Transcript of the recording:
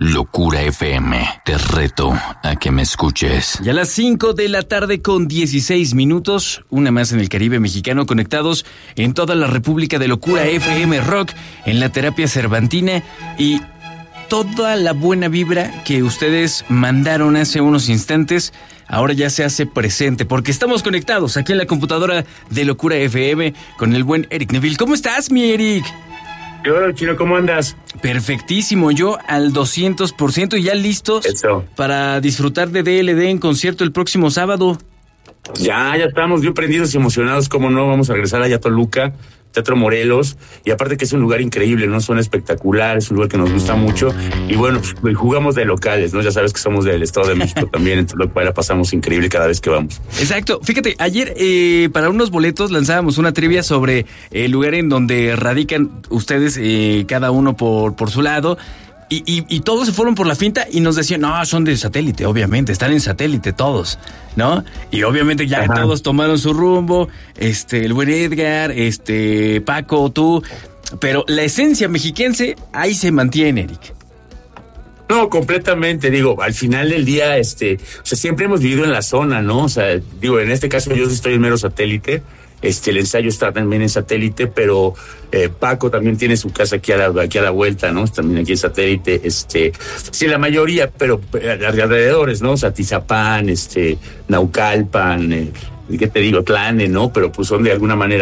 Locura FM, te reto a que me escuches. Ya a las 5 de la tarde con 16 minutos, una más en el Caribe mexicano, conectados en toda la República de Locura FM Rock, en la terapia cervantina y toda la buena vibra que ustedes mandaron hace unos instantes, ahora ya se hace presente, porque estamos conectados aquí en la computadora de Locura FM con el buen Eric Neville. ¿Cómo estás, mi Eric? Hola, Chino, ¿cómo andas? Perfectísimo, yo al 200% y ya listos para disfrutar de DLD en concierto el próximo sábado. Ya estamos bien prendidos y emocionados, cómo no, vamos a regresar allá a Toluca, Teatro Morelos, y aparte que es un lugar increíble, ¿no? Suena espectacular, es un lugar que nos gusta mucho, y bueno, pues, jugamos de locales, ¿no? Ya sabes que somos del Estado de México también, entonces la pasamos increíble cada vez que vamos. Exacto, fíjate, ayer para unos boletos lanzábamos una trivia sobre el lugar en donde radican ustedes, cada uno por su lado, y todos se fueron por la finta y nos decían, no, son de Satélite, obviamente, están en Satélite todos, ¿no? Y obviamente ya todos tomaron su rumbo, el buen Edgar, Paco, tú, pero la esencia mexiquense ahí se mantiene, Eric. No, completamente, digo, al final del día, o sea, siempre hemos vivido en la zona, ¿no? O sea, digo, en este caso yo estoy en mero Satélite, el ensayo está también en Satélite, pero Paco también tiene su casa aquí a la vuelta, ¿no? También aquí en Satélite, sí, la mayoría, pero alrededores, ¿no? O sea, Tizapán, Naucalpan, ¿qué te digo? Tlane, ¿no? Pero pues son de alguna manera